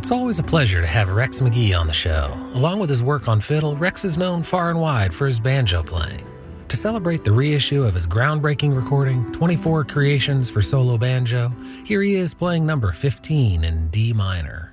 It's always a pleasure to have Rex McGee on the show. Along with his work on fiddle, Rex is known far and wide for his banjo playing. To celebrate the reissue of his groundbreaking recording, 24 Creations for Solo Banjo, here he is playing number 15 in D minor.